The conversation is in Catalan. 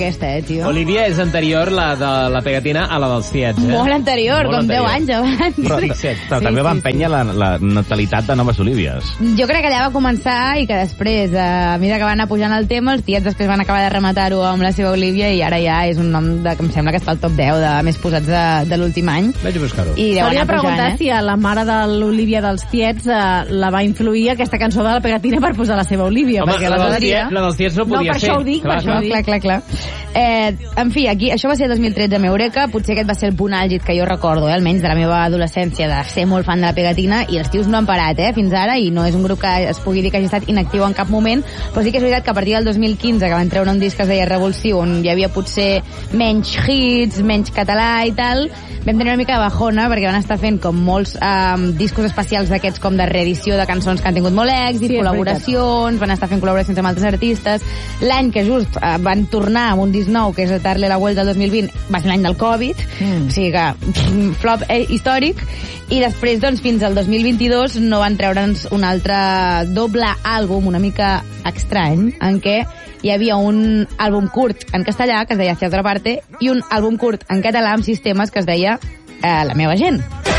aquesta, tio. Olivia és anterior, la de la pegatina, a la dels Tiets, Molt anterior, Molt com anterior. 10 anys abans. Però també va empènyer la natalitat de noves Olívies. Jo crec que allà va començar i que després, a mesura que va anar pujant el tema, els Tiets després van acabar de rematar-ho amb la seva Olivia i ara ja és un nom que em sembla que està al top 10 de més posats de l'últim any. Vaig a buscar-ho. I deu S'hauria anar de preguntar pujant, si a la mare de l'Olivia dels Tiets la va influir aquesta cançó de la pegatina per posar la seva Olivia. Home, perquè la dels Tiets no podia per ser. això ho dic, per això ho dic. Clar. En fi, aquí, això va ser el 2013 a Eureka, potser aquest va ser el punt àlgid que jo recordo, almenys de la meva adolescència, de ser molt fan de la pegatina, i els tios no han parat, fins ara, i no és un grup que es pugui dir que hagi estat inactiu en cap moment, però sí que és veritat que a partir del 2015, que van treure un disc que es deia Revulsiu, on hi havia potser menys hits, menys català i tal, vam tenir una mica de bajona, perquè van estar fent com molts discos especials d'aquests com de reedició de cançons que han tingut molt èxit, Sí, col·laboracions, van estar fent col·laboracions amb altres artistes. L'any que just van tornar amb un disc nou, que és Darle la Vuelta del 2020, va ser l'any del Covid, o sigui que flop històric, i després, doncs, fins al 2022 no van treure'ns un altre doble àlbum una mica estrany, en què hi havia un àlbum curt en castellà, que es deia Hacia otra parte, i un àlbum curt en català amb sistemes que es deia La meva gent.